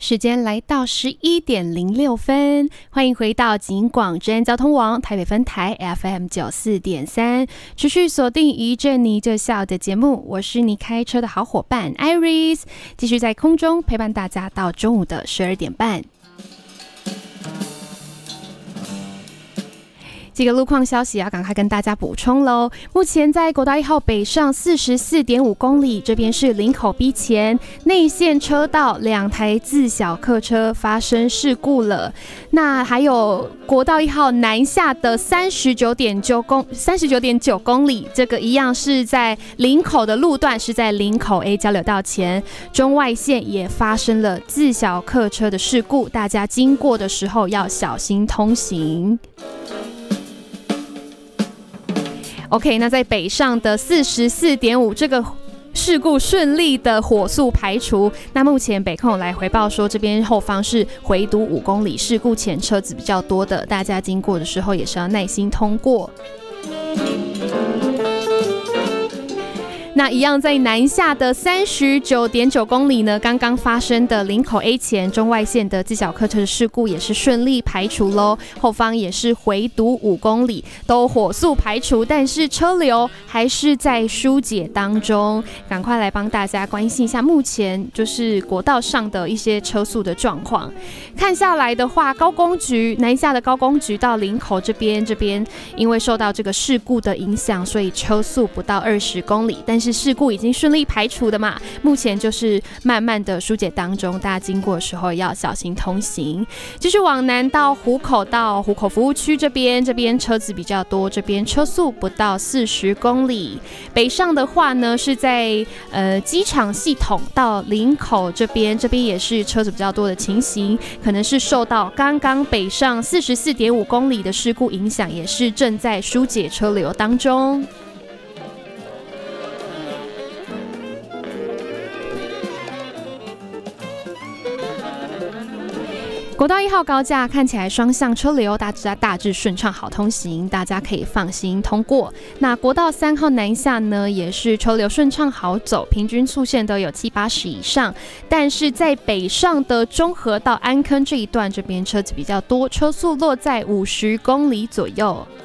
时间来到11:06，欢迎回到警广治安交通网台北分台 FM 94.3，持续锁定一阵你就笑的节目，我是你开车的好伙伴 Iris， 继续在空中陪伴大家到中午的12点半。这个路况消息要赶快跟大家补充喽。目前在国道1号北上 44.5 公里，这边是林口 B 前内线车道2台自小客车发生事故了。那还有国道1号南下的 39.9 公里，这个一样是在林口的路段，是在林口 A 交流道前，中外线也发生了自小客车的事故，大家经过的时候要小心通行。OK， 那在北上的 44.5 这个事故顺利的火速排除。那目前北控来回报说，这边后方是回堵5公里，事故前车子比较多的，大家经过的时候也是要耐心通过。那一样在南下的 39.9 公里呢，刚刚发生的林口 A 前中外线的自小客车的事故也是顺利排除咯，后方也是回堵5公里，都火速排除，但是车流还是在疏解当中，赶快来帮大家关心一下目前就是国道上的一些车速的状况。看下来的话，高工局南下的高工局到林口这边因为受到这个事故的影响，所以车速不到20公里，但是事故已经顺利排除的嘛，目前就是慢慢的疏解当中，大家经过的时候要小心通行。继续往南到湖口服务区这边车子比较多，这边车速不到40公里。北上的话呢，是在机场系统到林口这边也是车子比较多的情形，可能是受到刚刚北上 44.5 公里的事故影响，也是正在疏解车流当中。国道1号高架看起来双向车流大致顺畅好通行，大家可以放心通过。那国道3号南下呢，也是车流顺畅好走，平均速限都有70-80以上，但是在北上的中和到安坑这一段，这边车子比较多，车速落在50公里左右。